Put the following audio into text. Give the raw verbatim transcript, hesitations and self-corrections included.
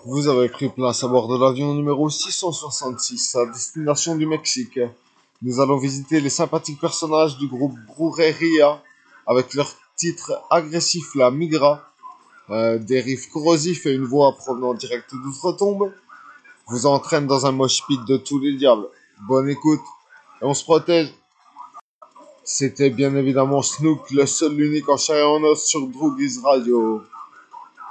Vous avez pris place à bord de l'avion numéro six cent soixante-six à destination du Mexique. Nous allons visiter les sympathiques personnages du groupe Brujeria avec leur titre agressif La Migra, euh, des riffs corrosifs et une voix provenant direct d'outre-tombe vous entraîne dans un mosh pit de tous les diables. Bonne écoute et on se protège. C'était bien évidemment Snook, le seul, l'unique en chair et en os sur Droogies Radio.